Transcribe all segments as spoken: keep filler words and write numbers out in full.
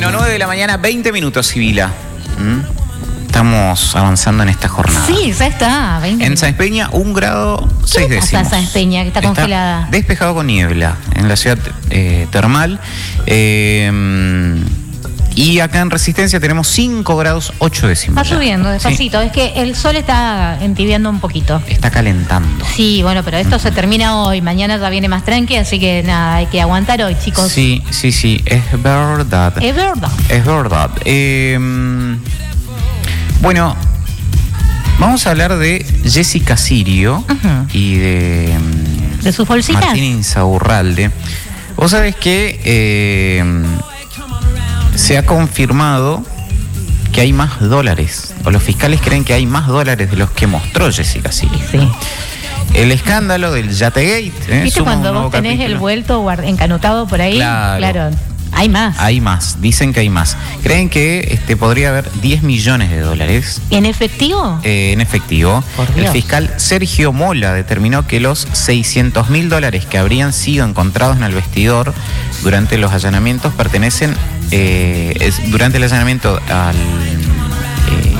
Bueno, nueve de la mañana, veinte minutos, Sibila. ¿Mm? Estamos avanzando en esta jornada. Sí, ya está. veinte en Sáenz Peña, un grado, seis décimos. Sáenz Peña, que está, está congelada. Despejado con niebla en la ciudad eh, termal. Eh, y acá en Resistencia tenemos cinco grados, ocho décimos. Está subiendo despacito. Sí. Es que el sol está entibiando un poquito. Está calentando. Sí, bueno, pero esto uh-huh. se termina hoy. Mañana ya viene más tranqui, así que nada, hay que aguantar hoy, chicos. Sí, sí, sí, es verdad. Es verdad. Es verdad. Eh, bueno, vamos a hablar de Jessica Sirio uh-huh. y de... ¿De sus bolsitas? Martín Insaurralde. Vos sabés que... Eh, se ha confirmado que hay más dólares, o los fiscales creen que hay más dólares de los que mostró Jessica Sirio. Sí. El escándalo del Yategate. ¿eh? ¿Viste cuando vos tenés capítulo? El vuelto encanutado por ahí? Claro. claro. Hay más. Hay más, dicen que hay más. Creen que este, podría haber diez millones de dólares. ¿En efectivo? Eh, en efectivo. El fiscal Sergio Mola determinó que los seiscientos mil dólares que habrían sido encontrados en el vestidor durante los allanamientos pertenecen, eh, es, durante el allanamiento al... Eh,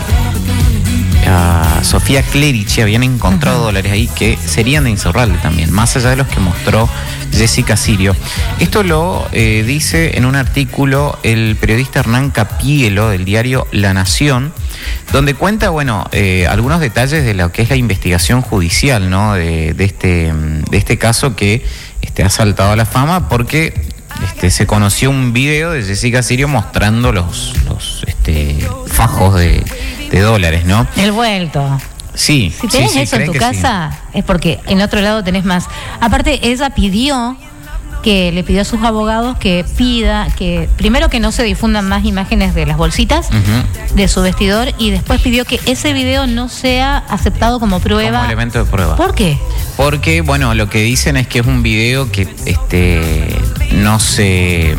a Sofía Clerici habían encontrado uh-huh. dólares ahí que serían de Insaurralde también, más allá de los que mostró Jessica Sirio. Esto lo eh, dice en un artículo el periodista Hernán Capielo del diario La Nación, donde cuenta, bueno, eh, algunos detalles de lo que es la investigación judicial, ¿no? De, de, este, de este caso que este, ha saltado a la fama porque este, se conoció un video de Jessica Sirio mostrando los, los este, fajos de, de dólares, ¿no? El vuelto. Sí. Si tenés sí, sí, eso en tu casa, sí. es porque en otro lado tenés más. Aparte, ella pidió que le pidió a sus abogados que pida que primero que no se difundan más imágenes de las bolsitas uh-huh. de su vestidor, y después pidió que ese video no sea aceptado como prueba. Como elemento de prueba. ¿Por qué? Porque, bueno, lo que dicen es que es un video que este no se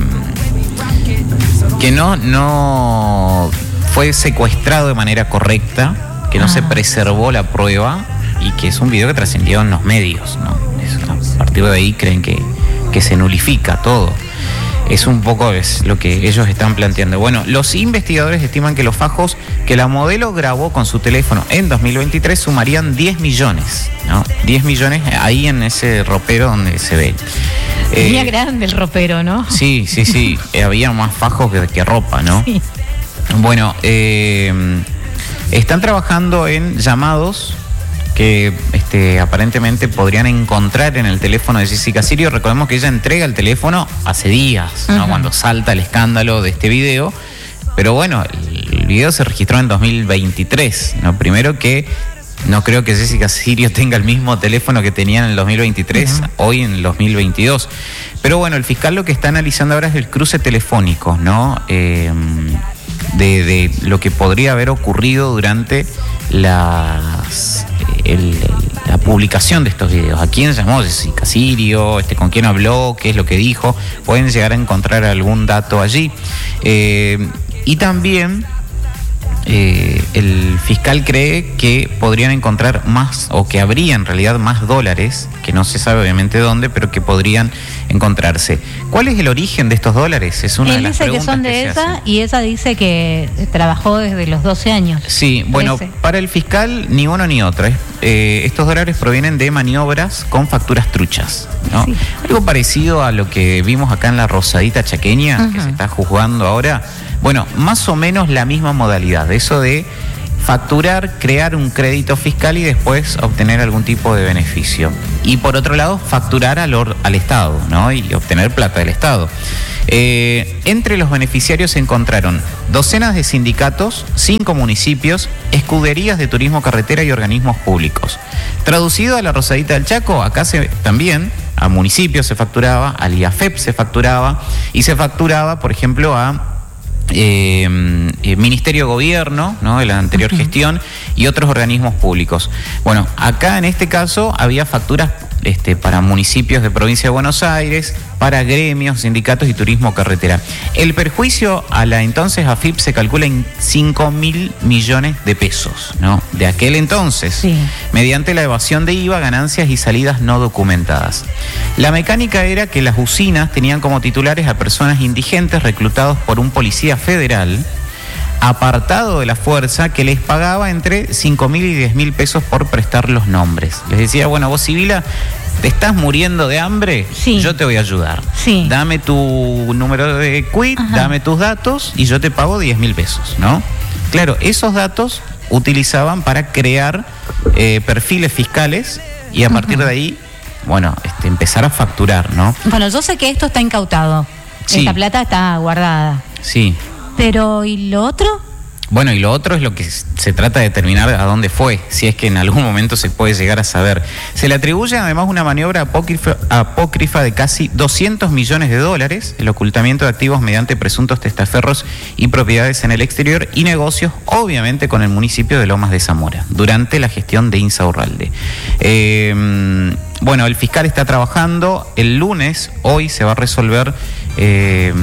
que no no fue secuestrado de manera correcta, que no ah. se preservó la prueba y que es un video que trascendió en los medios, ¿no? Es, a partir de ahí creen que, que se nulifica todo. Es un poco es lo que ellos están planteando. Bueno, los investigadores estiman que los fajos que la modelo grabó con su teléfono en dos mil veintitrés sumarían diez millones, ¿no? diez millones ahí en ese ropero donde se ve. Tenía eh, grande el ropero, ¿no? Sí, sí, sí. Había más fajos que, que ropa, ¿no? Sí. Bueno, eh... están trabajando en llamados que este, aparentemente podrían encontrar en el teléfono de Jessica Sirio. Recordemos que ella entrega el teléfono hace días, ¿no? Uh-huh. Cuando salta el escándalo de este video. Pero bueno, el video se registró en dos mil veintitrés, ¿no? Primero que no creo que Jessica Sirio tenga el mismo teléfono que tenía en el dos mil veintitrés, uh-huh. hoy en el dos mil veintidós. Pero bueno, el fiscal lo que está analizando ahora es el cruce telefónico, ¿no? Eh, De, de lo que podría haber ocurrido durante las, el, la publicación de estos videos. ¿A quién llamó Jessica Sirio? Este, ¿Con quién habló? ¿Qué es lo que dijo? Pueden llegar a encontrar algún dato allí. Eh, y también eh, el fiscal cree que podrían encontrar más, o que habría en realidad más dólares, que no se sabe obviamente dónde, pero que podrían encontrarse. ¿Cuál es el origen de estos dólares? Es una Él de las dice que son de que esa, y esa dice que trabajó desde los doce años. Sí, bueno, ese. Para el fiscal ni uno ni otro. Eh, estos dólares provienen de maniobras con facturas truchas, ¿no? Sí. Algo parecido a lo que vimos acá en la Rosadita Chaqueña, uh-huh. que se está juzgando ahora. Bueno, más o menos la misma modalidad, eso de facturar, crear un crédito fiscal y después obtener algún tipo de beneficio. Y por otro lado, facturar al, or, al Estado, ¿no? Y obtener plata del Estado. Eh, entre los beneficiarios se encontraron docenas de sindicatos, cinco municipios, escuderías de turismo carretera y organismos públicos. Traducido a la Rosadita del Chaco, acá se, también a municipios se facturaba, al I A F E P se facturaba, y se facturaba, por ejemplo, a Eh, eh, Ministerio de Gobierno, ¿no? De la anterior uh-huh. gestión, y otros organismos públicos. Bueno, acá en este caso había facturas este, para municipios de provincia de Buenos Aires, para gremios, sindicatos y turismo carretera. El perjuicio a la entonces A F I P se calcula en cinco mil millones de pesos, ¿no? De aquel entonces, sí. mediante la evasión de I V A, ganancias y salidas no documentadas. La mecánica era que las usinas tenían como titulares a personas indigentes reclutados por un policía federal apartado de la fuerza, que les pagaba entre cinco mil y diez mil pesos por prestar los nombres. Les decía, bueno, vos, Sibila, ¿te estás muriendo de hambre? Sí. Yo te voy a ayudar. Sí. Dame tu número de quit, Ajá. dame tus datos y yo te pago diez mil pesos, ¿no? Claro, esos datos utilizaban para crear eh, perfiles fiscales y a partir Ajá. de ahí, bueno, este, empezar a facturar, ¿no? Bueno, yo sé que esto está incautado. Sí. Esta plata está guardada. Sí. Pero, ¿y lo otro? Bueno, y lo otro es lo que se trata de determinar a dónde fue, si es que en algún momento se puede llegar a saber. Se le atribuye además una maniobra apócrifa, apócrifa de casi doscientos millones de dólares, el ocultamiento de activos mediante presuntos testaferros y propiedades en el exterior y negocios, obviamente, con el municipio de Lomas de Zamora, durante la gestión de Insaurralde. Eh, bueno, el fiscal está trabajando. El lunes, hoy, se va a resolver eh,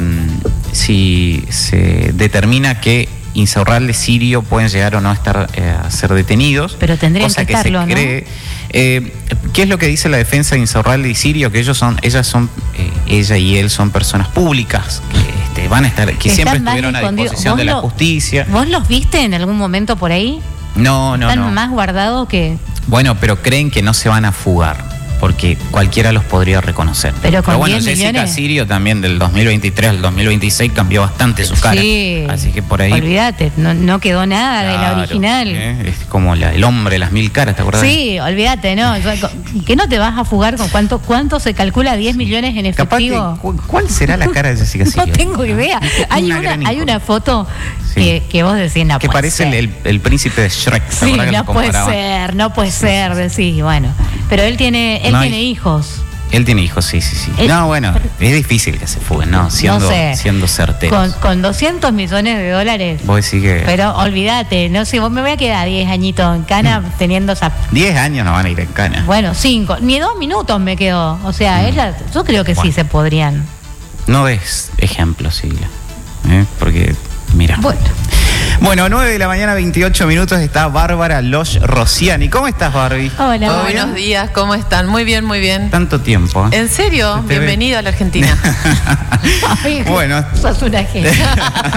si se determina que Insaurralde, Sirio pueden llegar o no a estar eh, a ser detenidos. Pero tendrían cosa que que estarlo, se cree. ¿no? Eh, ¿Qué es lo que dice la defensa de Insaurralde y Sirio? Que ellos son, ellas son, eh, ella y él son personas públicas que este, van a estar, que Están siempre más estuvieron a escondidos. disposición de la ¿Vos lo- justicia. ¿Vos los viste en algún momento por ahí? No, no, Están no. más guardados que... Bueno, pero creen que no se van a fugar, porque cualquiera los podría reconocer. Pero con bueno, diez Jessica millones. Sirio también del dos mil veintitrés al dos mil veintiséis cambió bastante su cara. Sí. Así que por ahí... Olvídate, no, no quedó nada de la Claro, original. ¿eh? Es como la- el hombre de las mil caras, ¿te acuerdas? Sí, olvídate, ¿no? Yo- ¿Que no te vas a fugar con cuánto cuánto se calcula diez millones en Capaz que, efectivo? cu- ¿cuál será la cara de Jessica No Sirio? tengo idea. Hay Una una, gran hay una incógnita. foto Sí. que, que vos decís, no Que puede parece ser. el, el- el príncipe de Shrek. ¿te Sí, acuerdas que no lo puede comparaban? ser, no puede ser, decís, bueno. Pero él tiene, él No, tiene y- hijos. Él tiene hijos, sí, sí, sí. Él- no, bueno, es difícil que se fuguen, ¿no? Siendo, no sé. siendo certeros. Con, con doscientos millones de dólares. Vos decís que Pero olvídate, no sé, vos me voy a quedar diez añitos en cana teniendo esa... diez años no van a ir en cana. Bueno, cinco, ni dos minutos me quedó. O sea, Mm. ella, yo creo que Bueno. sí se podrían. No des ejemplos, Silvia. ¿eh? Porque, mira. Bueno. Bueno, nueve de la mañana, veintiocho minutos, está Bárbara Losh Rossiani. ¿Cómo estás, Barbie? Hola. ¿Todo bien? Buenos días, ¿cómo están? Muy bien, muy bien. Tanto tiempo. ¿eh? ¿En serio? Te ve- Bienvenido a la Argentina. Ay, Bueno. sos una genia.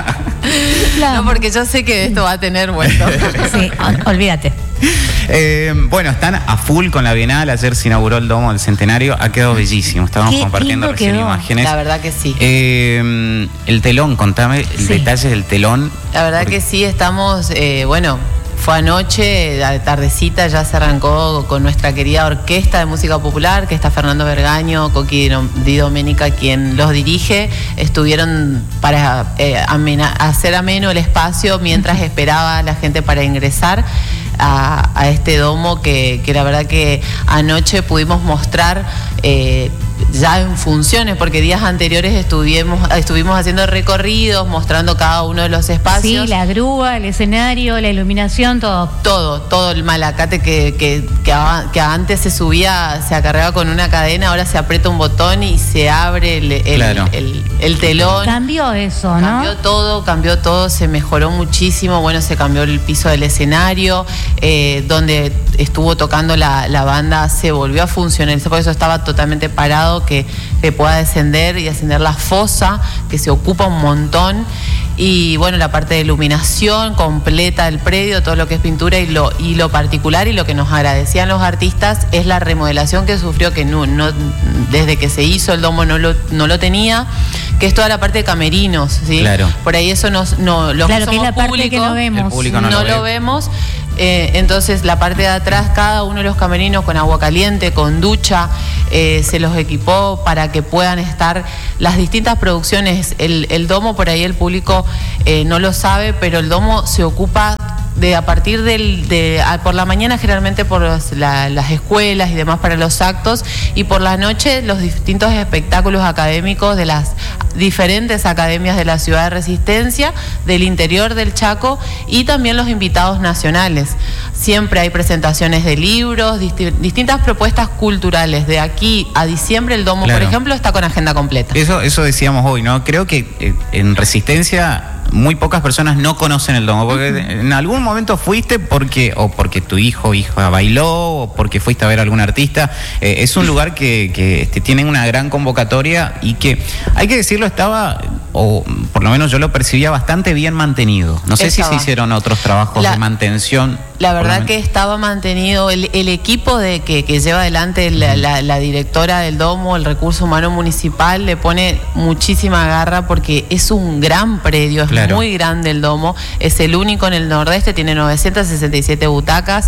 La No, amo. porque yo sé que esto va a tener vuelto. Sí, ol- olvídate. Eh, bueno, están a full con la Bienal. Ayer se inauguró el Domo del Centenario. Ha quedado bellísimo. Estábamos Qué compartiendo lindo recién quedó. imágenes. La verdad que sí. Eh, el telón, contame el Sí. detalle del telón. La verdad que sí, estamos, eh, bueno, fue anoche, a la tardecita ya se arrancó con nuestra querida orquesta de música popular, que está Fernando Vergaño, Coqui Di Domenica, quien los dirige. Estuvieron para eh, amena- hacer ameno el espacio mientras esperaba la gente para ingresar a, a este domo, que, que la verdad que anoche pudimos mostrar eh, ya en funciones, porque días anteriores estuvimos, estuvimos haciendo recorridos, mostrando cada uno de los espacios. Sí, la grúa, el escenario, la iluminación, todo. Todo, todo el malacate que, que, que, a- que antes se subía, se acarreaba con una cadena, ahora se aprieta un botón y se abre el, el, Claro. el- el telón. Cambió eso, ¿no? Cambió todo, cambió todo, se mejoró muchísimo. Bueno, se cambió el piso del escenario, eh, donde estuvo tocando la, la banda, se volvió a funcionar. Por eso estaba totalmente parado, que, que pueda descender y ascender la fosa, que se ocupa un montón. Y bueno, la parte de iluminación completa del predio, todo lo que es pintura y lo, y lo particular y lo que nos agradecían los artistas es la remodelación que sufrió, que no, no- desde que se hizo el domo no lo, no lo tenía, que es toda la parte de camerinos, ¿sí? Claro. Por ahí eso nos, no, los Claro, que es somos la parte que público, no vemos. El público no, no, lo, lo, ve. vemos. Eh, entonces la parte de atrás, cada uno de los camerinos con agua caliente, con ducha, eh, se los equipó para que puedan estar las distintas producciones. El, el domo, por ahí el público eh, no lo sabe, pero el domo se ocupa de a partir del, de a, por la mañana generalmente por los, la, las escuelas y demás para los actos, y por la noche los distintos espectáculos académicos de las diferentes academias de la ciudad de Resistencia, del interior del Chaco, y también los invitados nacionales. Siempre hay presentaciones de libros, disti distintas propuestas culturales. De aquí a diciembre el Domo, claro, por ejemplo, está con agenda completa. Eso, eso decíamos hoy, ¿no? Creo que eh, en Resistencia muy pocas personas no conocen el Domo, porque uh-huh. en algún momento fuiste porque o porque tu hijo o hija bailó, o porque fuiste a ver a algún artista. Eh, es un lugar que, que este, tiene una gran convocatoria y que, hay que decirlo, estaba, o por lo menos yo lo percibía, bastante bien mantenido. No sé estaba. si se hicieron otros trabajos la, de mantención. La verdad que estaba mantenido el, el equipo de que, que lleva adelante la, la, la directora del Domo, el recurso humano municipal, le pone muchísima garra porque es un gran predio, es claro. muy grande el Domo, es el único en el Nordeste, tiene novecientas sesenta y siete butacas.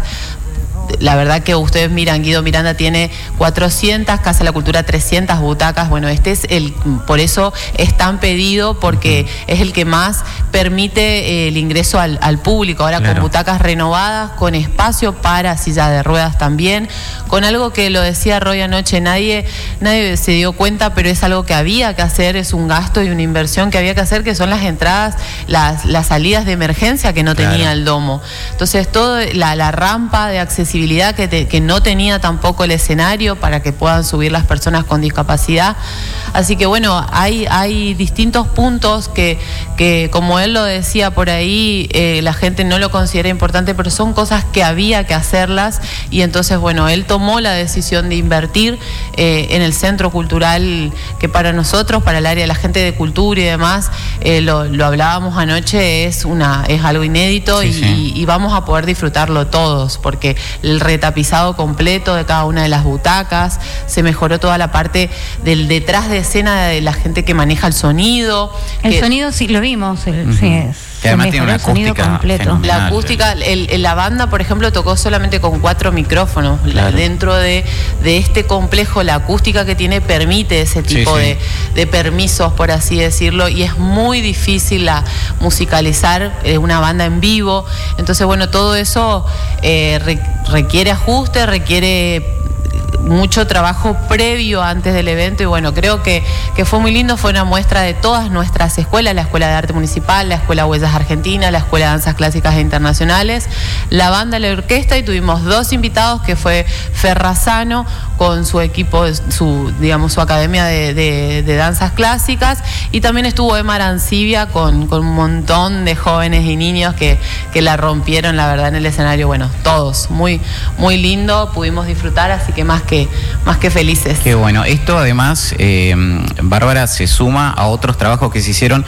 La verdad que ustedes miran, Guido Miranda tiene cuatrocientas, Casa de la Cultura trescientas butacas. Bueno, este es el, por eso es tan pedido, porque es el que más permite el ingreso al, al público. Ahora claro. con butacas renovadas, con espacio para silla de ruedas también, con algo que lo decía Roy anoche, nadie, nadie se dio cuenta, pero es algo que había que hacer, es un gasto y una inversión que había que hacer, que son las entradas, las, las salidas de emergencia que no claro. tenía el Domo. Entonces, toda la, la rampa de accesibilidad que, te, que no tenía tampoco el escenario para que puedan subir las personas con discapacidad. Así que bueno, hay, hay distintos puntos que, que, como él lo decía por ahí, eh, la gente no lo considera importante, pero son cosas que había que hacerlas, y entonces bueno, él tomó la decisión de invertir eh, en el centro cultural, que para nosotros, para el área de la gente de cultura y demás, eh, lo, lo hablábamos anoche, es, una, es algo inédito sí, y, sí. Y, y vamos a poder disfrutarlo todos, porque el retapizado completo de cada una de las butacas, se mejoró toda la parte del detrás de escena de la gente que maneja el sonido. El que, sonido sí lo vimos, el, uh-huh. sí, es, que además tiene una acústica completo. La acústica, el, el, la banda, por ejemplo, tocó solamente con cuatro micrófonos. Claro. Dentro de, de este complejo, la acústica que tiene permite ese tipo sí, sí. De, de permisos, por así decirlo, y es muy difícil la, musicalizar eh, una banda en vivo. Entonces, bueno, todo eso eh, re, requiere ajuste, requiere mucho trabajo previo antes del evento, y bueno, creo que, que fue muy lindo, fue una muestra de todas nuestras escuelas, la Escuela de Arte Municipal, la Escuela Huellas Argentina, la Escuela de Danzas Clásicas e Internacionales, la banda, la orquesta, y tuvimos dos invitados, que fue Ferrazano con su equipo, su, digamos, su academia de, de, de danzas clásicas, y también estuvo Emma Arancibia con, con un montón de jóvenes y niños que, que la rompieron, la verdad, en el escenario. Bueno, todos, muy, muy lindo, pudimos disfrutar, así que más que más que felices. Qué bueno. Esto además, eh, Bárbara, se suma a otros trabajos que se hicieron.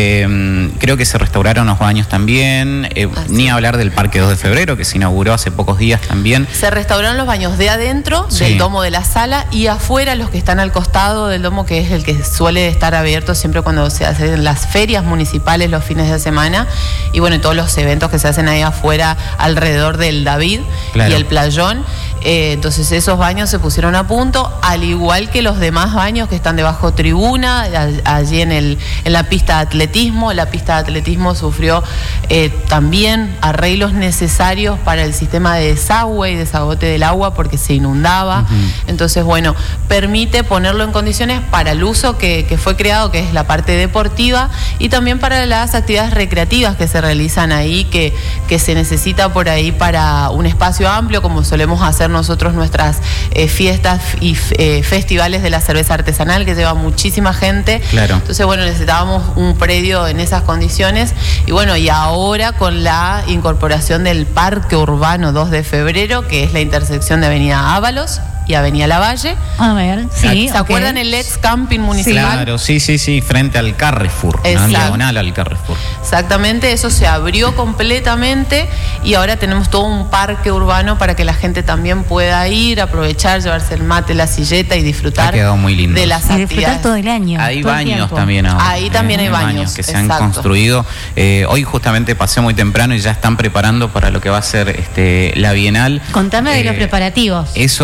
Eh, creo que se restauraron los baños también, eh, ni hablar del Parque dos de febrero, que se inauguró hace pocos días también. Se restauraron los baños de adentro, sí. del domo de la sala, y afuera los que están al costado del domo, que es el que suele estar abierto siempre cuando se hacen las ferias municipales los fines de semana, y bueno, todos los eventos que se hacen ahí afuera alrededor del David, claro. y el Playón. Eh, entonces esos baños se pusieron a punto, al igual que los demás baños que están debajo tribuna, allí en, el, en la pista de atletismo. La pista de atletismo sufrió eh, también arreglos necesarios para el sistema de desagüe y desagote del agua, porque se inundaba. Uh-huh. Entonces, bueno, permite ponerlo en condiciones para el uso que, que fue creado, que es la parte deportiva, y también para las actividades recreativas que se realizan ahí, que, que se necesita por ahí para un espacio amplio, como solemos hacer nosotros nuestras eh, fiestas y eh, festivales de la cerveza artesanal, que lleva muchísima gente. Claro. Entonces, bueno, necesitábamos un predio en esas condiciones, y bueno, y ahora con la incorporación del Parque Urbano dos de febrero, que es la intersección de Avenida Ábalos y Avenida Lavalle. A ver, sí. ¿Se okay. acuerdan el Let's Camping Municipal? Claro, sí, sí, sí, frente al Carrefour, ¿no? Diagonal al Carrefour. Exactamente, eso se abrió completamente, y ahora tenemos todo un parque urbano para que la gente también pueda ir, aprovechar, llevarse el mate, la silleta y disfrutar. Ha quedado muy lindo. De las y actividades. disfrutar todo el año. Hay todo baños también ahora. Ahí también hay, hay baños, baños que se exacto. han construido. Eh, hoy justamente pasé muy temprano y ya están preparando para lo que va a ser este, la Bienal. Contame eh, de los preparativos. Eso, ¿cómo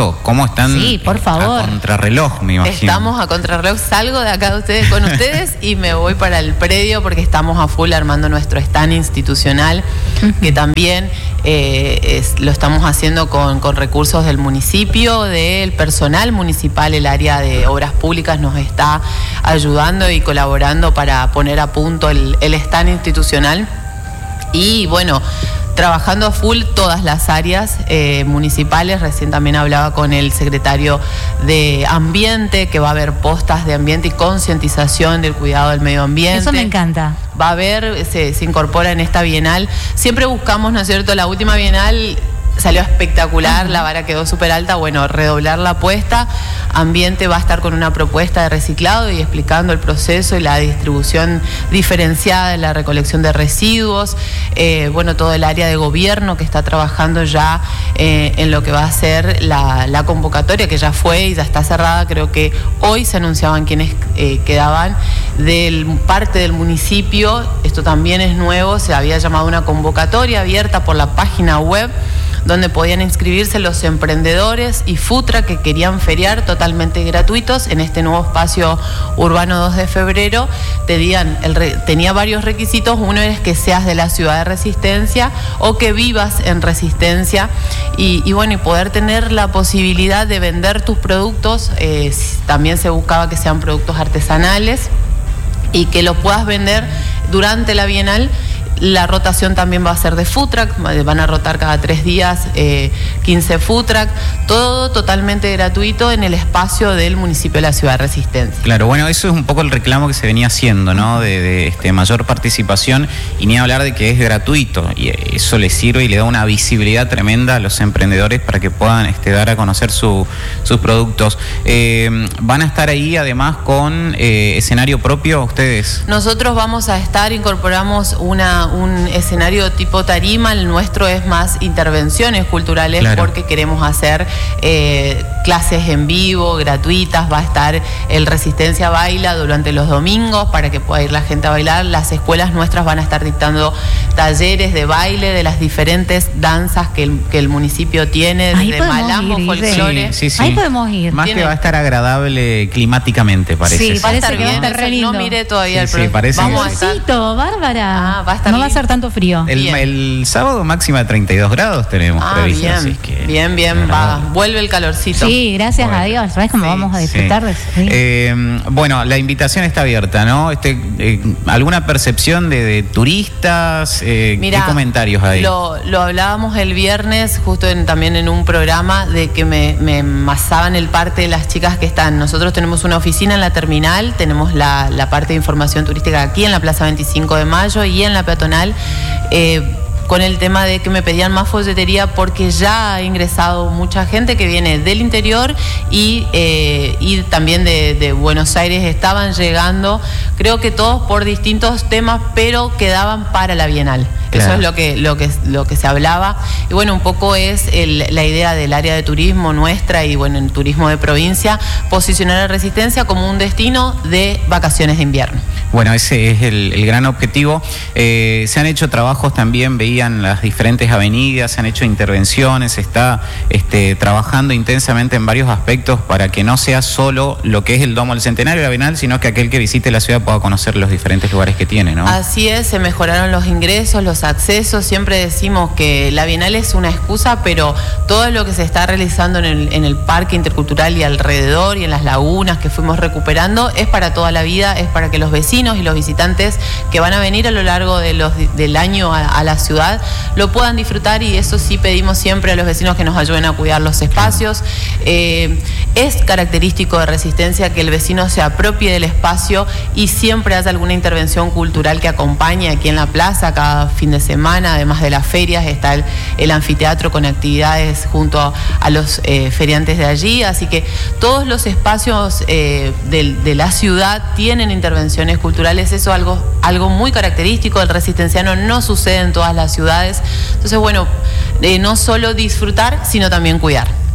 Están sí, por favor. a contrarreloj, me imagino. Estamos a contrarreloj, salgo de acá de ustedes con ustedes y me voy para el predio porque estamos a full armando nuestro stand institucional, uh-huh. que también eh, es, lo estamos haciendo con, con recursos del municipio, del personal municipal. El área de obras públicas nos está ayudando y colaborando para poner a punto el, el stand institucional. Y bueno, trabajando a full todas las áreas eh, municipales. Recién también hablaba con el secretario de Ambiente, que va a haber postas de ambiente y concientización del cuidado del medio ambiente. Eso me encanta. Va a haber, se, se incorpora en esta bienal. Siempre buscamos, ¿no es cierto? La última bienal salió espectacular, uh-huh. la vara quedó súper alta. Bueno, redoblar la apuesta. Ambiente va a estar con una propuesta de reciclado y explicando el proceso y la distribución diferenciada de la recolección de residuos. Eh, bueno, todo el área de gobierno que está trabajando ya eh, en lo que va a ser la, la convocatoria, que ya fue y ya está cerrada. Creo que hoy se anunciaban quienes eh, quedaban del parte del municipio. Esto también es nuevo, se había llamado una convocatoria abierta por la página web, donde podían inscribirse los emprendedores y Futra que querían feriar totalmente gratuitos en este nuevo espacio urbano dos de febrero. Tenían el re, tenía varios requisitos. Uno es que seas de la ciudad de Resistencia o que vivas en Resistencia y, y bueno, y poder tener la posibilidad de vender tus productos. Eh, también se buscaba que sean productos artesanales y que los puedas vender durante la Bienal. La rotación también va a ser de food truck, van a rotar cada tres días eh, quince food truck, todo totalmente gratuito en el espacio del municipio de la Ciudad de Resistencia. Claro, bueno, eso es un poco el reclamo que se venía haciendo, ¿no? De, de este, mayor participación y ni hablar de que es gratuito y eso le sirve y le da una visibilidad tremenda a los emprendedores para que puedan este, dar a conocer su, sus productos. Eh, ¿Van a estar ahí además con eh, escenario propio ustedes? Nosotros vamos a estar, incorporamos una un escenario tipo tarima. El nuestro es más intervenciones culturales, claro, porque queremos hacer eh, clases en vivo, gratuitas. Va a estar el Resistencia Baila durante los domingos para que pueda ir la gente a bailar. Las escuelas nuestras van a estar dictando talleres de baile de las diferentes danzas que el, que el municipio tiene, desde malambo, folclore. Sí, sí, sí. Ahí podemos ir. Más Tiene... que va a estar agradable climáticamente, parece. Sí, va a estar bien. No miré todavía sí, el sí, parece. Vamos que... a estar... Bárbara. Ah, va a estar no va a ser tanto frío. El, el sábado máxima de treinta y dos grados tenemos ah, previsto. Bien, así que bien, bien, va. Vuelve el calorcito. Sí, gracias bueno, a Dios. ¿Sabes cómo sí, vamos a disfrutar sí. de eso? Sí. Eh, bueno, la invitación está abierta, ¿no? Este, eh, ¿Alguna percepción de, de turistas? Eh, Mirá, ¿qué comentarios hay? Lo, lo hablábamos el viernes, justo en, también en un programa, de que me, me masaban el parte de las chicas que están. Nosotros tenemos una oficina en la terminal, tenemos la, la parte de información turística aquí en la Plaza veinticinco de Mayo y en la peatonal. Eh, con el tema de que me pedían más folletería porque ya ha ingresado mucha gente que viene del interior y, eh, y también de, de Buenos Aires. Estaban llegando, creo que todos por distintos temas, pero quedaban para la Bienal. Claro. Eso es lo que, lo que, lo que se hablaba. Y bueno, un poco es el, la idea del área de turismo nuestra y bueno, en turismo de provincia, posicionar a Resistencia como un destino de vacaciones de invierno. Bueno, ese es el, el gran objetivo. Eh, se han hecho trabajos también, veían las diferentes avenidas, se han hecho intervenciones, se está este, trabajando intensamente en varios aspectos para que no sea solo lo que es el Domo del Centenario de la Bienal, sino que aquel que visite la ciudad pueda conocer los diferentes lugares que tiene, ¿no? Así es, se mejoraron los ingresos, los accesos. Siempre decimos que la Bienal es una excusa, pero todo lo que se está realizando en el, en el Parque Intercultural y alrededor y en las lagunas que fuimos recuperando es para toda la vida, es para que los vecinos y los visitantes que van a venir a lo largo de los, del año a, a la ciudad lo puedan disfrutar, y eso sí pedimos siempre a los vecinos que nos ayuden a cuidar los espacios. Eh, es característico de Resistencia que el vecino se apropie del espacio y siempre haya alguna intervención cultural que acompañe aquí en la plaza. Cada fin de semana, además de las ferias, está el, el anfiteatro con actividades junto a, a los eh, feriantes de allí, así que todos los espacios eh, de, de la ciudad tienen intervenciones culturales. Eso es algo, algo muy característico del resistenciano, no sucede en todas las ciudades. Entonces, bueno, eh, no solo disfrutar, sino también cuidar.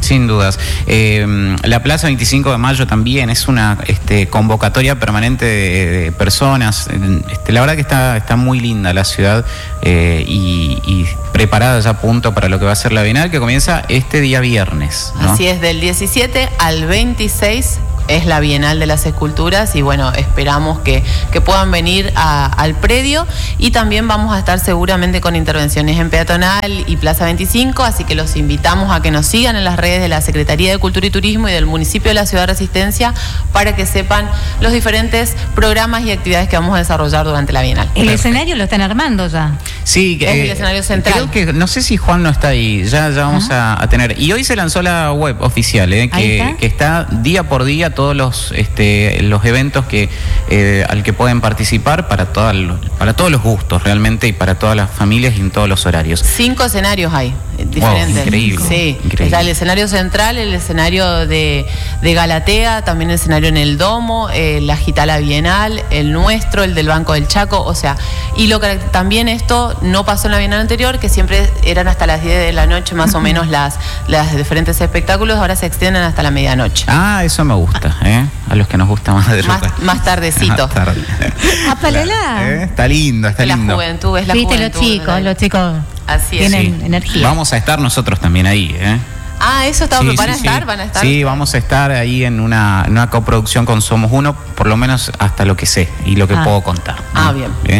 Sin dudas. Eh, la Plaza veinticinco de Mayo también es una este, convocatoria permanente de, de personas. Este, la verdad que está, está muy linda la ciudad eh, y, y preparada ya a punto para lo que va a ser la Bienal, que comienza este día viernes, ¿no? Así es, del diecisiete al veintiséis es la Bienal de las Esculturas y bueno, esperamos que, que puedan venir a, al predio y también vamos a estar seguramente con intervenciones en Peatonal y Plaza veinticinco, así que los invitamos a que nos sigan en las redes de la Secretaría de Cultura y Turismo y del municipio de la Ciudad de Resistencia para que sepan los diferentes programas y actividades que vamos a desarrollar durante la Bienal. El escenario lo están armando ya. Sí, es eh, el escenario central. Creo que, no sé si Juan no está ahí, ya, ya vamos a, a tener. Y hoy se lanzó la web oficial, eh, que, está? que está día por día todos los este, los eventos que eh, al que pueden participar para, toda, para todos los gustos realmente y para todas las familias y en todos los horarios. Cinco escenarios hay, diferentes. Wow, increíble. Sí, increíble. Está el escenario central, el escenario de, de Galatea, también el escenario en el Domo, eh, la Gitala Bienal, el nuestro, el del Banco del Chaco, o sea, y lo que también esto no pasó en la Bienal anterior, que siempre eran hasta las diez de la noche más o menos las, las diferentes espectáculos, ahora se extienden hasta la medianoche. Ah, eso me gusta, ¿eh? A los que nos gusta más de Más, más tardecito. Más tarde. Apalela. ¿Eh? Está lindo, está la lindo. Juventud, es la Viste, juventud. los chicos, los chicos Así es. tienen Sí. energía. Vamos a estar nosotros también ahí, ¿eh? Ah, eso está, Sí, van sí, a estar, sí. van a estar. Sí, vamos a estar ahí en una, en una coproducción con Somos Uno, por lo menos hasta lo que sé y lo que Ah. puedo contar. Ah, bien. ¿Eh?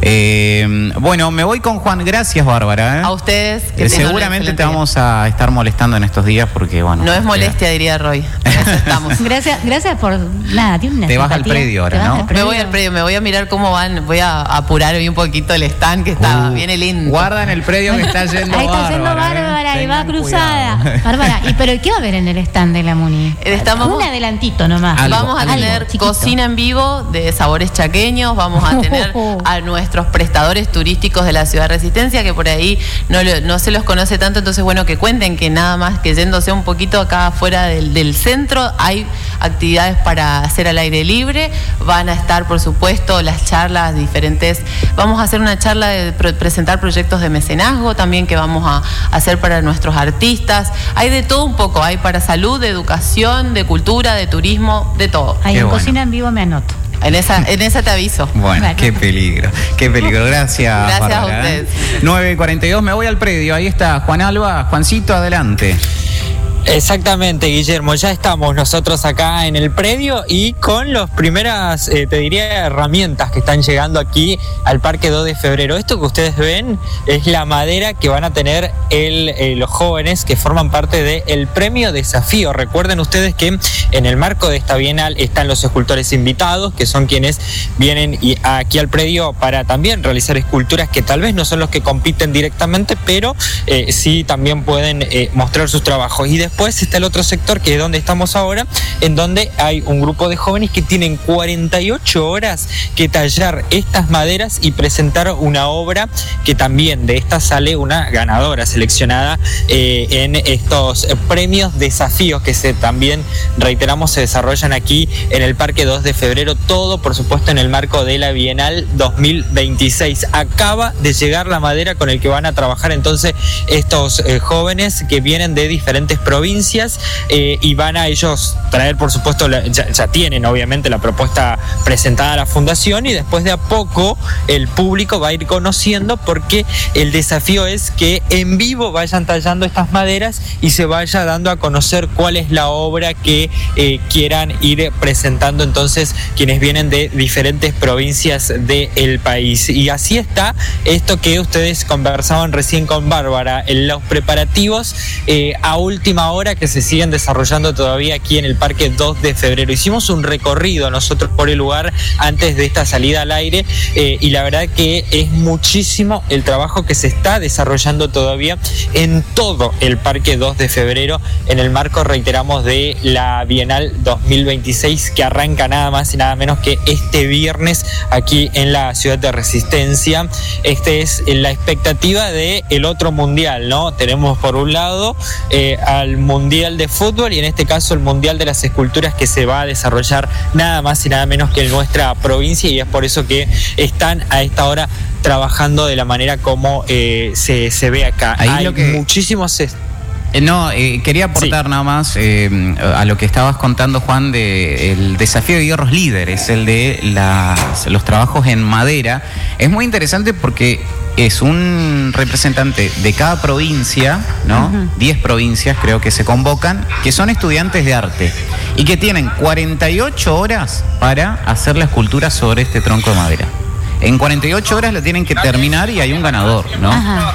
Eh, bueno, me voy con Juan. Gracias, Bárbara. ¿eh? A ustedes. Que Eh, tengan un seguramente excelente te vamos a estar molestando en estos días porque, bueno. No es eh, molestia, diría Roy. Estamos. Gracias, gracias por nada, tiene una Te vas al simpatía. predio ahora, Te vas ¿no? al Me predio. voy al predio, me voy a mirar cómo van, voy a apurar hoy un poquito el stand que está, Uh, viene lindo. Guarda en el predio que está yendo Ahí está yendo Bárbara. Bárbara ¿eh? y va Tengan cruzada. cuidado. Bárbara, ¿y pero qué va a haber en el stand de la Muni? Estamos- Un adelantito nomás. Algo, Vamos a algo tener chiquito. cocina en vivo de sabores chaqueños, vamos a tener a nuestros prestadores turísticos de la Ciudad de Resistencia, que por ahí no, lo- no se los conoce tanto, entonces bueno, que cuenten que nada más que yéndose un poquito acá afuera del, del centro, hay actividades para hacer al aire libre, van a estar por supuesto las charlas diferentes, vamos a hacer una charla de pro- presentar proyectos de mecenazgo también que vamos a hacer para nuestros artistas, hay de todo un poco, hay para salud, de educación, de cultura, de turismo, de todo. Ahí Qué en bueno. cocina en vivo me anoto. En esa, en esa te aviso. Bueno, Bueno. qué peligro, qué peligro. Gracias, Gracias a Bárbara, ustedes. ¿eh? nueve y cuarenta y dos, me voy al predio. Ahí está Juan Alba. Juancito, adelante. Exactamente, Guillermo, ya estamos nosotros acá en el predio y con las primeras, eh, te diría, herramientas que están llegando aquí al Parque dos de Febrero. Esto que ustedes ven es la madera que van a tener el, eh, los jóvenes que forman parte del Premio Desafío. Recuerden ustedes que en el marco de esta bienal están los escultores invitados, que son quienes vienen y aquí al predio para también realizar esculturas que tal vez no son los que compiten directamente, pero eh, sí también pueden eh, mostrar sus trabajos. Y después Después está el otro sector, que es donde estamos ahora, en donde hay un grupo de jóvenes que tienen cuarenta y ocho horas que tallar estas maderas y presentar una obra que también de esta sale una ganadora seleccionada eh, en estos premios desafíos que se también, reiteramos, se desarrollan aquí en el Parque dos de Febrero, todo por supuesto en el marco de la Bienal dos mil veintiséis. Acaba de llegar la madera con el que van a trabajar entonces estos eh, jóvenes que vienen de diferentes provincias eh, y van a ellos traer, por supuesto, la, ya, ya tienen obviamente la propuesta presentada a la fundación y después de a poco el público va a ir conociendo, porque el desafío es que en vivo vayan tallando estas maderas y se vaya dando a conocer cuál es la obra que eh, quieran ir presentando entonces quienes vienen de diferentes provincias del país. Y así está esto que ustedes conversaban recién con Bárbara, en los preparativos eh, a última hora que se siguen desarrollando todavía aquí en el Parque dos de Febrero. Hicimos un recorrido nosotros por el lugar antes de esta salida al aire eh, y la verdad que es muchísimo el trabajo que se está desarrollando todavía en todo el Parque dos de Febrero en el marco, reiteramos, de la Bienal dos mil veintiséis, que arranca nada más y nada menos que este viernes aquí en la Ciudad de Resistencia. Este es la expectativa de el otro mundial, ¿no? Tenemos por un lado eh, al Mundial de Fútbol y en este caso el Mundial de las Esculturas, que se va a desarrollar nada más y nada menos que en nuestra provincia, y es por eso que están a esta hora trabajando de la manera como eh, se, se ve acá. Ahí Hay lo que- muchísimos... Eh, no, eh, quería aportar sí. nada más eh, a lo que estabas contando, Juan, de el desafío de hierros líderes, el de las, los trabajos en madera. Es muy interesante porque es un representante de cada provincia, ¿no? Uh-huh. diez provincias creo que se convocan, que son estudiantes de arte y que tienen cuarenta y ocho horas para hacer la escultura sobre este tronco de madera. En cuarenta y ocho horas la tienen que terminar y hay un ganador, ¿no?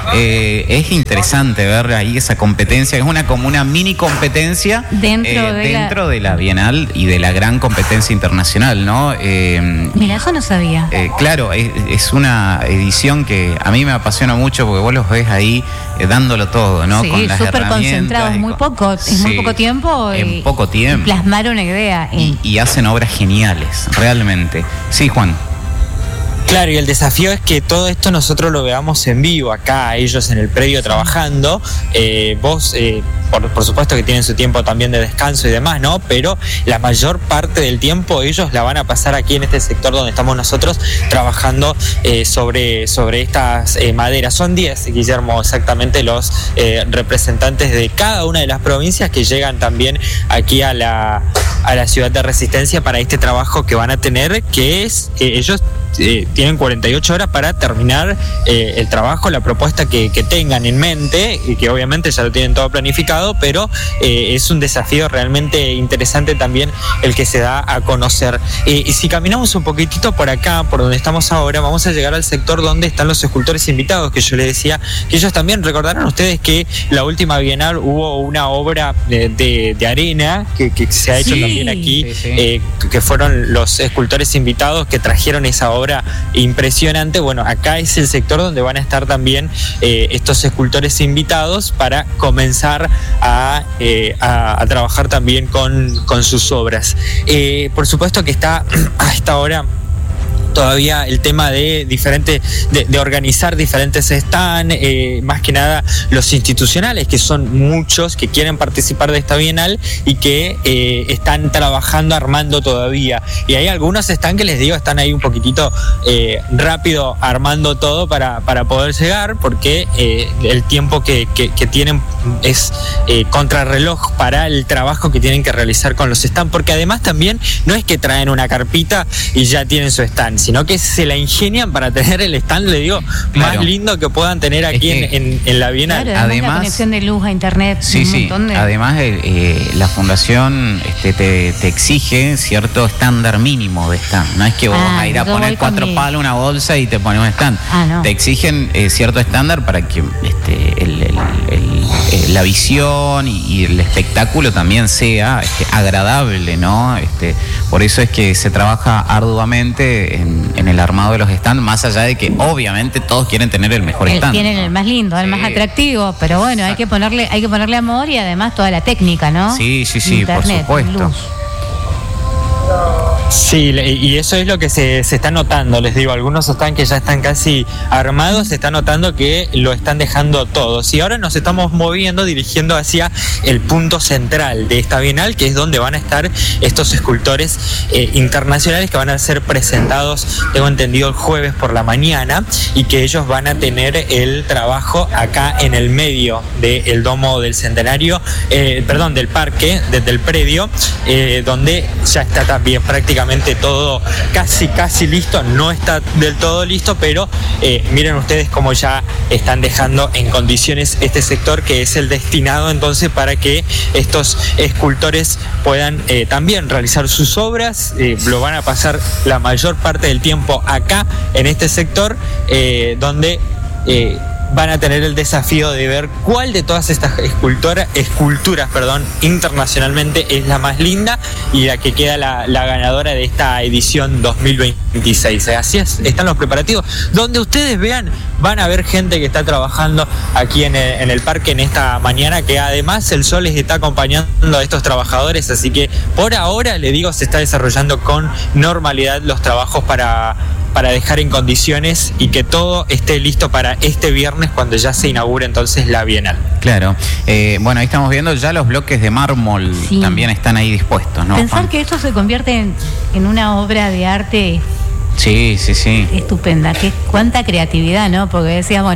Eh, es interesante ver ahí esa competencia, es una como una mini competencia dentro, eh, de, dentro la... de la Bienal y de la gran competencia internacional, ¿no? Eh, Mira, eso no sabía. Eh, claro, es, es una edición que a mí me apasiona mucho porque vos los ves ahí eh, dándolo todo, ¿no? Sí, con las súper concentrados, muy poco, sí, es muy poco tiempo. En y, poco tiempo. Plasmar una idea. Y, y hacen obras geniales, realmente. Sí, Juan. Claro, y el desafío es que todo esto nosotros lo veamos en vivo, acá ellos en el predio trabajando. Eh, vos, eh, por, por supuesto que tienen su tiempo también de descanso y demás, ¿no? Pero la mayor parte del tiempo ellos la van a pasar aquí en este sector donde estamos nosotros trabajando eh, sobre, sobre estas eh, maderas. Son diez, Guillermo, exactamente los eh, representantes de cada una de las provincias que llegan también aquí a la, a la ciudad de Resistencia para este trabajo que van a tener, que es, eh, ellos eh, tienen cuarenta y ocho horas para terminar eh, el trabajo, la propuesta que, que tengan en mente, y que obviamente ya lo tienen todo planificado, pero eh, es un desafío realmente interesante también el que se da a conocer. Eh, y si caminamos un poquitito por acá, por donde estamos ahora, vamos a llegar al sector donde están los escultores invitados, que yo les decía que ellos también recordaron ustedes que la última Bienal hubo una obra de, de, de arena que, que se ha hecho sí, también aquí, sí, sí. Eh, que fueron los escultores invitados que trajeron esa obra impresionante. Bueno, acá es el sector donde van a estar también eh, estos escultores invitados para comenzar a, eh, a, a trabajar también con, con sus obras. Eh, por supuesto que está a esta hora todavía el tema de diferente de, de organizar diferentes stands, eh, más que nada los institucionales, que son muchos que quieren participar de esta Bienal y que eh, están trabajando, armando todavía. Y hay algunos stands que les digo, están ahí un poquitito eh, rápido armando todo para, para poder llegar, porque eh, el tiempo que, que, que tienen es eh, contrarreloj para el trabajo que tienen que realizar con los stands, porque además también no es que traen una carpita y ya tienen su stand, sino que se la ingenian para tener el stand, le digo, claro, más lindo que puedan tener aquí es que, en, en, en la Bienal. Claro, además, además la conexión de luz a internet. Sí, un sí. Montón de... Además, eh, la fundación este, te, te exige cierto estándar mínimo de stand. No es que vos ah, vas a ir a poner cuatro mi... palos, una bolsa y te pones un stand. Ah, no. Te exigen eh, cierto estándar para que este, el, el, el, el, la visión y, y el espectáculo también sea este, agradable, ¿no? Este, por eso es que se trabaja arduamente en, en el armado de los stands, más allá de que obviamente todos quieren tener el mejor el, stand. Tienen ¿no? el más lindo, el sí. más atractivo, pero bueno, Exacto. hay que ponerle, hay que ponerle amor y además toda la técnica, ¿no? Sí, sí, sí, Internet, por supuesto. Luz. Sí, y eso es lo que se, se está notando, les digo, algunos están que ya están casi armados, se está notando que lo están dejando todos. Y ahora nos estamos moviendo, dirigiendo hacia el punto central de esta Bienal, que es donde van a estar estos escultores eh, internacionales que van a ser presentados, tengo entendido, el jueves por la mañana, y que ellos van a tener el trabajo acá en el medio del domo del Centenario, eh, perdón, del parque, desde el predio, eh, donde ya está también prácticamente todo casi casi listo, no está del todo listo, pero eh, miren ustedes cómo ya están dejando en condiciones este sector, que es el destinado entonces para que estos escultores puedan eh, también realizar sus obras. Eh, lo van a pasar la mayor parte del tiempo acá en este sector, eh, donde eh, van a tener el desafío de ver cuál de todas estas esculturas, esculturas perdón, internacionalmente es la más linda y la que queda la, la ganadora de esta edición dos mil veintiséis. Así es, están los preparativos. Donde ustedes vean, van a ver gente que está trabajando aquí en el, en el parque en esta mañana, que además el sol les está acompañando a estos trabajadores, así que por ahora, le digo, se está desarrollando con normalidad los trabajos para... para dejar en condiciones y que todo esté listo para este viernes, cuando ya se inaugure entonces la Bienal. Claro. Eh, bueno, ahí estamos viendo ya los bloques de mármol, sí. también están ahí dispuestos, ¿no? Pensar Juan? que esto se convierte en, en una obra de arte... Sí, sí, sí. Estupenda. Qué, cuánta creatividad, ¿no? Porque decías, bueno,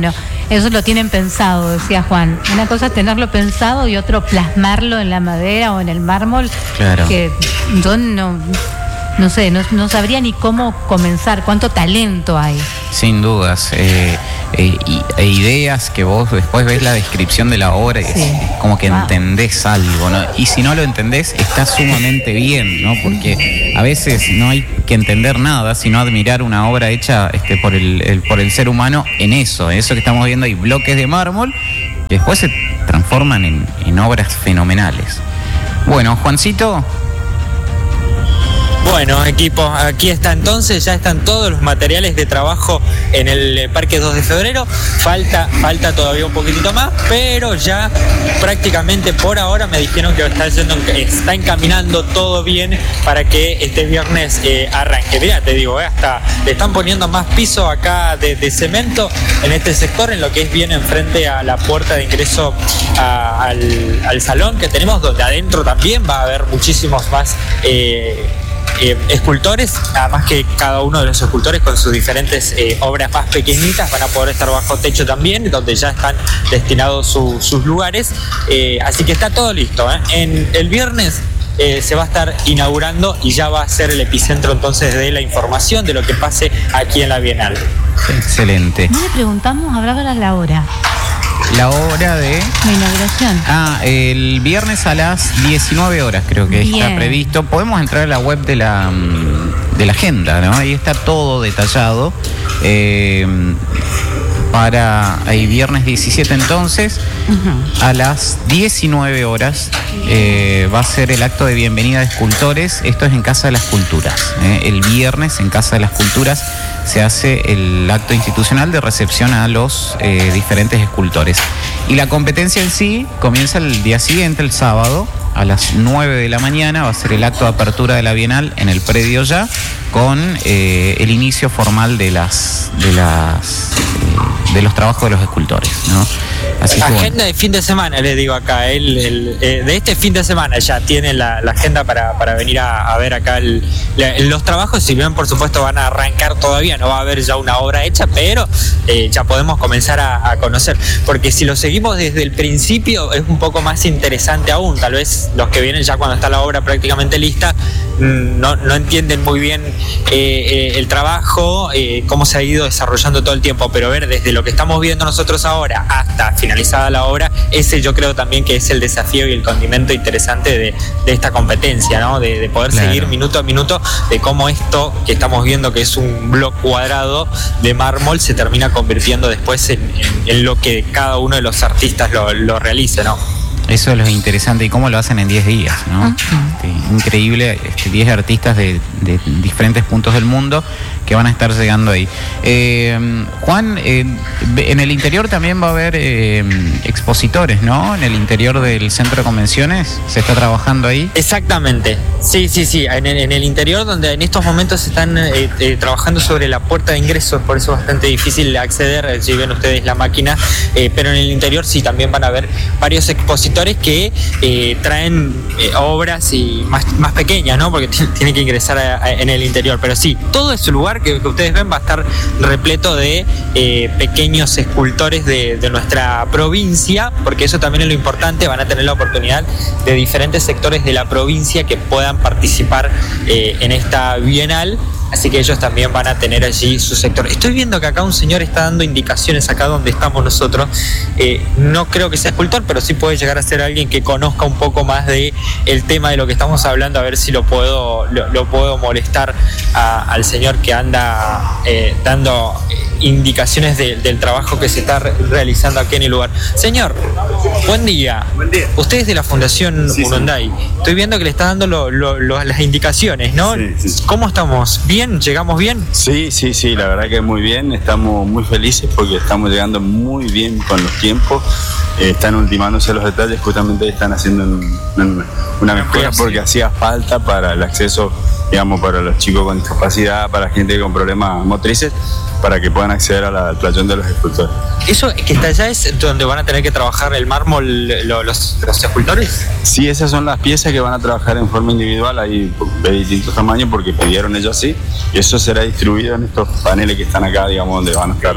eso lo tienen pensado, decía Juan. Una cosa es tenerlo pensado y otro plasmarlo en la madera o en el mármol. Claro. Que yo no, no sé, no, no sabría ni cómo comenzar, cuánto talento hay. Sin dudas. Eh, eh, y, e ideas que vos después ves la descripción de la obra y Sí. es como que Wow. entendés algo, ¿no? Y si no lo entendés, está sumamente bien, ¿no? Porque a veces no hay que entender nada, sino admirar una obra hecha este, por, el, el- por el ser humano en eso. Eso que estamos viendo, hay bloques de mármol que después se transforman en, en obras fenomenales. Bueno, Juancito. Bueno, equipo, aquí está entonces, ya están todos los materiales de trabajo en el eh, Parque dos de Febrero. Falta, falta todavía un poquitito más, pero ya prácticamente por ahora me dijeron que está, yendo, está encaminando todo bien para que este viernes eh, arranque. Mirá, te digo, eh, hasta le están poniendo más piso acá de, de cemento en este sector, en lo que es bien enfrente a la puerta de ingreso a- al, al salón que tenemos, donde adentro también va a haber muchísimos más eh, Eh, escultores, nada más que cada uno de los escultores con sus diferentes eh, obras más pequeñitas van a poder estar bajo techo también, donde ya están destinados su- sus lugares. Eh, así que está todo listo, ¿eh? En el viernes eh, se va a estar inaugurando y ya va a ser el epicentro entonces de la información de lo que pase aquí en la Bienal. Excelente. No le preguntamos, hablaba la hora, La hora de... la inauguración. Ah, el viernes a las diecinueve horas creo que está Bien. previsto. Podemos entrar a la web de la, mm, de la agenda, ¿no? Ahí está todo detallado. Eh, para el viernes diecisiete entonces, a las diecinueve horas, eh, va a ser el acto de bienvenida de escultores. Esto es en Casa de las Culturas. ¿eh? El viernes en Casa de las Culturas se hace el acto institucional de recepción a los eh, diferentes escultores. Y la competencia en sí comienza el día siguiente, el sábado, a las nueve de la mañana. Va a ser el acto de apertura de la Bienal en el predio ya, con eh, el inicio formal de las de las eh, de los trabajos de los escultores, ¿no? Así que Agenda bueno. de fin de semana, le digo acá, el, el, eh, de este fin de semana ya tienen la, la agenda para, para venir a, a ver acá el, la- los trabajos. Si bien por supuesto van a arrancar todavía, no va a haber ya una obra hecha, pero eh, ya podemos comenzar a, a conocer, porque si lo seguimos desde el principio es un poco más interesante aún. Tal vez los que vienen ya cuando está la obra prácticamente lista mm, no, no entienden muy bien eh, eh, el trabajo, eh, cómo se ha ido desarrollando todo el tiempo, pero ver desde lo que estamos viendo nosotros ahora hasta finalizada la obra, ese yo creo también que es el desafío y el condimento interesante de, de esta competencia, ¿no? De, de poder Claro. seguir minuto a minuto de cómo esto que estamos viendo, que es un bloque cuadrado de mármol, se termina convirtiendo después en, en- en lo que cada uno de los artistas lo, lo realice, ¿no? Eso es lo interesante y cómo lo hacen en diez días, ¿no? Este, increíble, este, diez artistas de, de diferentes puntos del mundo que van a estar llegando ahí. Eh, Juan, eh, en el interior también va a haber eh, expositores, ¿no? En el interior del centro de convenciones, ¿se está trabajando ahí? Exactamente, sí, sí, sí, en el, en el interior, donde en estos momentos se están eh, eh, trabajando sobre la puerta de ingreso, por eso es bastante difícil acceder, eh, si ven ustedes la máquina, eh, pero en el interior sí también van a haber varios expositores que eh, traen eh, obras y más, más pequeñas, ¿no? Porque t- tienen que ingresar a- a- en el interior, pero sí, todo ese lugar que, que ustedes ven va a estar repleto de eh, pequeños escultores de, de nuestra provincia, porque eso también es lo importante, van a tener la oportunidad de diferentes sectores de la provincia que puedan participar eh, en esta bienal, así que ellos también van a tener allí su sector. Estoy viendo que acá un señor está dando indicaciones acá donde estamos nosotros, eh, no creo que sea escultor, pero sí puede llegar a ser alguien que conozca un poco más de el tema de lo que estamos hablando, a ver si lo puedo, lo, lo puedo molestar a- al señor que anda eh, dando indicaciones de- del trabajo que se está re- realizando aquí en el lugar. Señor, buen día. Buen día. Usted es de la Fundación Sí, sí. Urunday. Estoy viendo que le está dando lo- lo- lo- las indicaciones, ¿no? Sí, sí. ¿Cómo estamos? ¿Bien? ¿Llegamos bien? Sí, sí, sí, la verdad que muy bien, estamos muy felices porque estamos llegando muy bien con los tiempos, eh, están ultimándose los detalles, justamente están haciendo un- un- una mejora Sí. porque hacía falta para el acceso, digamos, para los chicos con discapacidad, para gente con problemas motrices, para que puedan acceder a la- al playón de los escultores. ¿Eso que está allá es donde van a tener que trabajar el mármol lo- los, los escultores? Sí, esas son las piezas que van a trabajar en forma individual, hay de distintos tamaños porque pidieron ellos así, y eso será distribuido en estos paneles que están acá, digamos, donde van a estar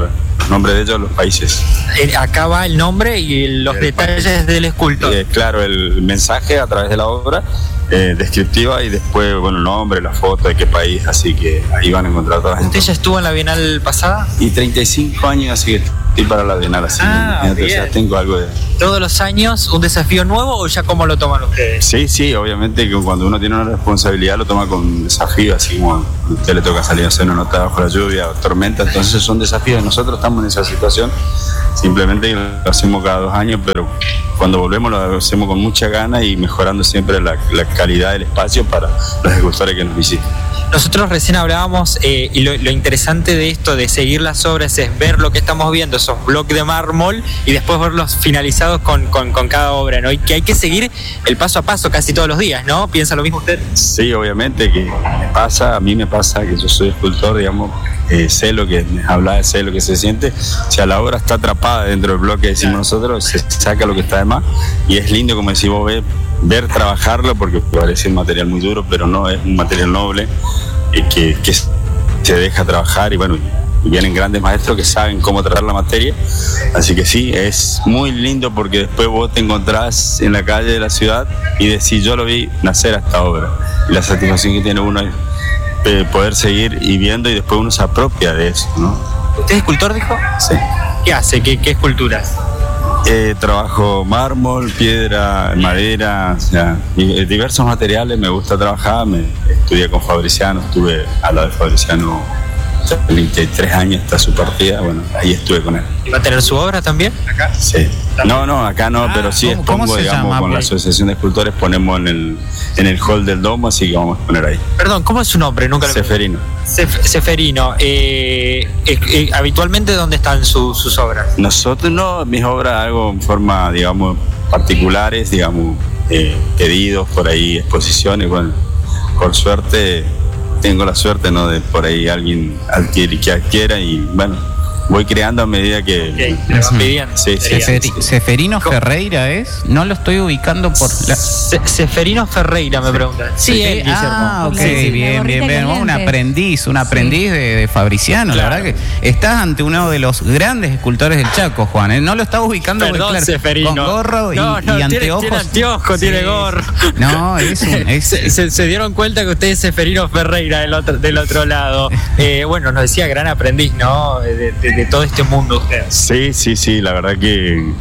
los nombres de ellos, los países. Eh, acá va el nombre y los El detalles país. del escultor. Eh, claro, el mensaje a través de la obra eh, descriptiva y después, bueno, el nombre, la foto, de qué país, así que ahí van a encontrar todas las ¿Usted ya estuvo en la Bienal pasada? Y treinta y cinco años, así que estoy para la Bienal, así Ah, imagínate, o bien. sea, tengo algo de... ¿Todos los años un desafío nuevo o ya cómo lo toman ustedes? Sí, sí, obviamente que cuando uno tiene una responsabilidad lo toma con un desafío, así como a usted le toca salir a hacer una nota bajo la lluvia o tormenta, entonces son desafíos. Nosotros estamos en esa situación, simplemente lo hacemos cada dos años, pero cuando volvemos lo hacemos con mucha gana y mejorando siempre la, la calidad del espacio para los escultores que nos visitan. Nosotros recién hablábamos eh, y lo, lo interesante de esto de seguir las obras es ver lo que estamos viendo, esos bloques de mármol y después verlos finalizados con, con, con cada obra, ¿no? Y que hay que seguir el paso a paso casi todos los días, ¿no? ¿Piensa lo mismo usted? Sí, obviamente que me pasa, a mí me pasa que yo soy escultor, digamos, eh, sé lo que me habla, sé lo que se siente. O sea, la obra está atrapada dentro del bloque, decimos nosotros, se saca lo que está de más y es lindo, como decís vos, ver, ver trabajarlo, porque parece un material muy duro, pero no, es un material noble eh, que, que se deja trabajar y bueno, y vienen grandes maestros que saben cómo tratar la materia, así que sí, es muy lindo porque después vos te encontrás en la calle de la ciudad y decís, yo lo vi nacer a esta obra, y la satisfacción que tiene uno es eh, poder seguir y viendo y después uno se apropia de eso, ¿no? ¿Usted es escultor, dijo? Sí. ¿Qué hace? ¿Qué, qué esculturas? Eh, trabajo mármol, piedra, madera, o sea, y, eh, diversos materiales, me gusta trabajar, me estudié con Fabriciano, estuve al lado de Fabriciano treinta y tres años hasta su partida, bueno, ahí estuve con él. ¿Y va a tener su obra también acá? Sí. No, no, acá no, Ah, pero sí ¿cómo- cómo expongo, se digamos, llama? con la Porque- Asociación de Escultores ponemos en el, en el hall del domo, así que vamos a poner ahí. Perdón, ¿cómo es su nombre? Nunca lo Seferino. Cef- Seferino. Eh, eh, eh, ¿Habitualmente dónde están su- sus obras? Nosotros no, mis obras hago en forma, digamos, particulares, digamos, eh, pedidos por ahí, exposiciones, bueno, por suerte, tengo la suerte, ¿no?, de por ahí alguien adquiere, que adquiera y bueno, voy creando a medida que... Ok, le van pidiendo. Sí, sí, Sería. sí. Seferi- Seferino ¿Cómo? Ferreira es, no lo estoy ubicando por la... Ce- Seferino Ferreira me pregunta. Sí, él, Guillermo. Ah, ok, Sí, sí, la bien, bien, gorrita bien. Un caliente. aprendiz, un aprendiz de, de Fabriciano. Claro. La verdad que estás ante uno de los grandes escultores del Chaco, Juan. ¿eh? No lo estaba ubicando porque, Perdón, claro, Seferino. con gorro y, No, no, y tiene- anteojos. tiene anteojo, tiene gorro. No, es un... es- Se, se- se dieron cuenta que usted es Seferino Ferreira del otro, del otro lado. Eh, bueno, nos decía gran aprendiz, ¿no? De, de- de todo este mundo usted. Sí, sí, sí, la verdad que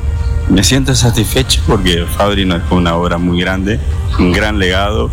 me siento satisfecho porque Fabri nos dejó una obra muy grande, un gran legado,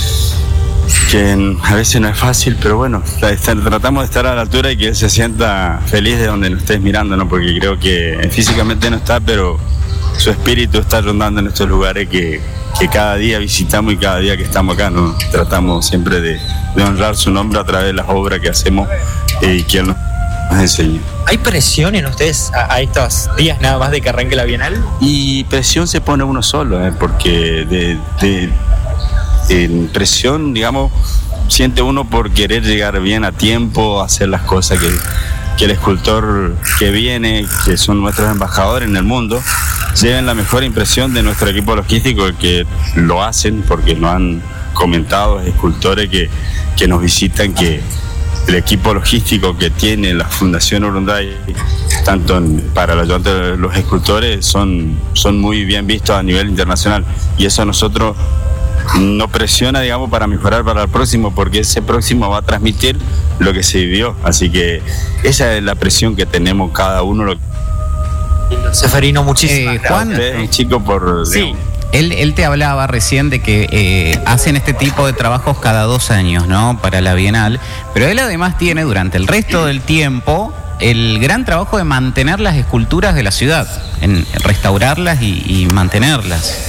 que a veces no es fácil, pero bueno, tratamos de estar a la altura y que él se sienta feliz de donde nos estés mirando, ¿no? Porque creo que físicamente no está, pero su espíritu está rondando en estos lugares que, que cada día visitamos y cada día que estamos acá, ¿no? Tratamos siempre de, de honrar su nombre a través de las obras que hacemos y que él nos nos enseña. ¿Hay presión en ustedes a, a estos días nada más de que arranque la Bienal? Y presión se pone uno solo, ¿eh? Porque de, de, de presión, digamos, siente uno por querer llegar bien a tiempo, hacer las cosas que, que el escultor que viene, que son nuestros embajadores en el mundo, lleven la mejor impresión de nuestro equipo logístico, que lo hacen porque nos han comentado escultores que, que nos visitan, que el equipo logístico que tiene la Fundación Urunday, tanto en, para la ayudante de los escultores, son, son muy bien vistos a nivel internacional. Y eso a nosotros nos presiona, digamos, para mejorar para el próximo, porque ese próximo va a transmitir lo que se vivió. Así que esa es la presión que tenemos cada uno. Lo Seferino, muchísimas Eh, gracias. Juan, Ustedes, chicos, por... Sí. digamos, Él, él te hablaba recién de que eh, hacen este tipo de trabajos cada dos años, ¿no? Para la Bienal. Pero él además tiene durante el resto del tiempo el gran trabajo de mantener las esculturas de la ciudad, en restaurarlas y, y mantenerlas.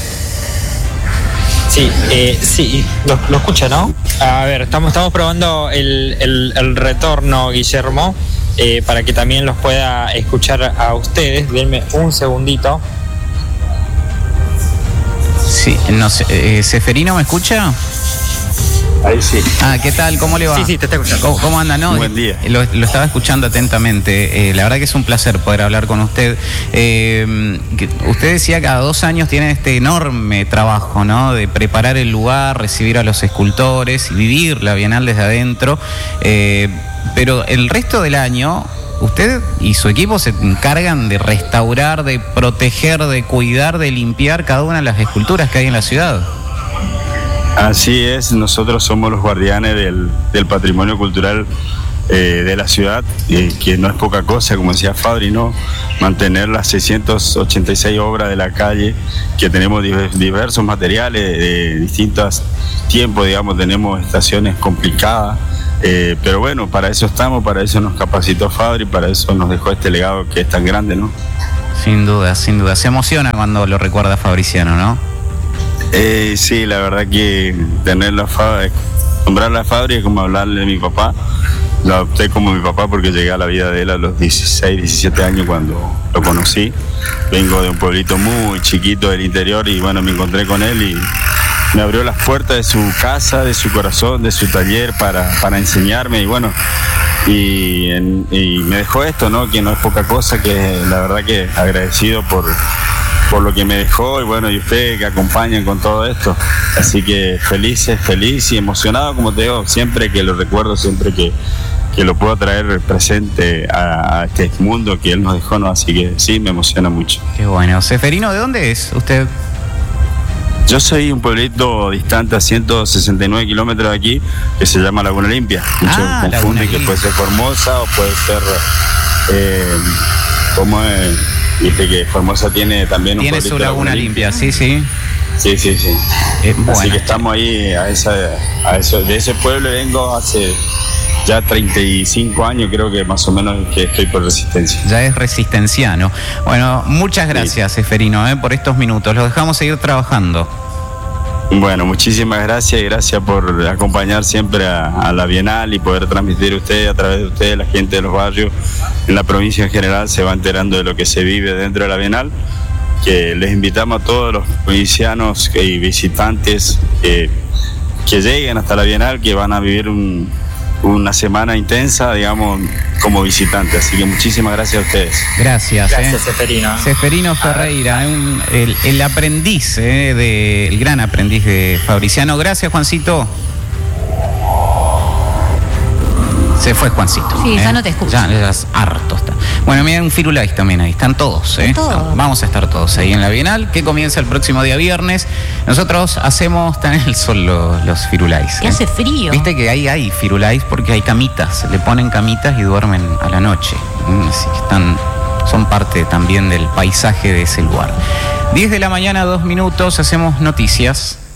Sí, eh, sí, lo, lo escucha, ¿no? A ver, estamos, estamos probando el, el- el retorno, Guillermo, eh, para que también los pueda escuchar a ustedes. Denme un segundito. Sí, no sé, eh, ¿Seferino me escucha? Ahí sí. Ah, ¿qué tal? ¿Cómo le va? Sí, sí, te está escuchando. ¿Cómo, cómo anda? No, Buen día. Lo, lo estaba escuchando atentamente. Eh, la verdad que es un placer poder hablar con usted. Eh, que usted decía que cada dos años tiene este enorme trabajo, ¿no? De preparar el lugar, recibir a los escultores y vivir la Bienal desde adentro. Eh, pero el resto del año usted y su equipo se encargan de restaurar, de proteger, de cuidar, de limpiar cada una de las esculturas que hay en la ciudad. Así es, nosotros somos los guardianes del, del patrimonio cultural eh, de la ciudad, eh, que no es poca cosa, como decía Fabri, ¿no? Mantener las seiscientas ochenta y seis obras de la calle, que tenemos diversos materiales de distintos tiempos, digamos, tenemos estaciones complicadas, eh, pero bueno, para eso estamos, para eso nos capacitó Fabri, para eso nos dejó este legado que es tan grande, ¿no? Sin duda, sin duda. Se emociona cuando lo recuerda Fabriciano, ¿no? Eh, sí, la verdad que tener la Fabri, nombrar la Fabri es como hablarle de mi papá. Lo adopté como mi papá porque llegué a la vida de él a los dieciséis, diecisiete años cuando lo conocí. Vengo de un pueblito muy chiquito del interior y bueno, me encontré con él y me abrió las puertas de su casa, de su corazón, de su taller para, para enseñarme y bueno, y, en, y me dejó esto, ¿no? Que no es poca cosa, que la verdad que agradecido por... por lo que me dejó y bueno, y ustedes que acompañan con todo esto. Así que feliz, feliz y emocionado, como te digo, siempre que lo recuerdo, siempre que, que lo puedo traer presente a, a este mundo que él nos dejó, ¿no? Así que sí, me emociona mucho. Qué bueno. Seferino, ¿de dónde es usted? Yo soy un pueblito distante a ciento sesenta y nueve kilómetros de aquí, que se llama Laguna Limpia. Muchos Ah, confunden Laguna que puede ser Formosa o puede ser... Eh, ¿cómo es? Viste que Formosa tiene también un Tiene pueblito su laguna limpia, sí, sí. Sí, sí, sí. Eh, Así bueno. que estamos ahí, a esa, a eso, de ese pueblo vengo hace ya treinta y cinco años, creo que más o menos que estoy por Resistencia. Ya es resistenciano. Bueno, muchas gracias, sí. Seferino, eh, por estos minutos. Los dejamos seguir trabajando. Bueno, muchísimas gracias y gracias por acompañar siempre a, a la Bienal y poder transmitir a ustedes, a través de ustedes, la gente de los barrios, en la provincia en general se va enterando de lo que se vive dentro de la Bienal, que les invitamos a todos los provincianos y visitantes que, que lleguen hasta la Bienal, que van a vivir un, una semana intensa, digamos, como visitantes. Así que muchísimas gracias a ustedes. Gracias. Gracias, eh. Seferino. Seferino Ferreira, un, el, el aprendiz, eh, de, el gran aprendiz de Fabriciano. Gracias, Juancito. Se fue Juancito. Sí, ¿eh? ya no te escucho. Ya, ya es harto está. Bueno, miren, un Firulais también ahí. Están todos, ¿eh? Todos. Vamos a estar todos ahí en la Bienal, que comienza el próximo día viernes. Nosotros hacemos, están en el sol los, los Firulais. Que ¿eh? hace frío. Viste que ahí hay Firulais porque hay camitas. Le ponen camitas y duermen a la noche. ¿eh? Así que están, son parte también del paisaje de ese lugar. diez de la mañana, dos minutos, hacemos noticias.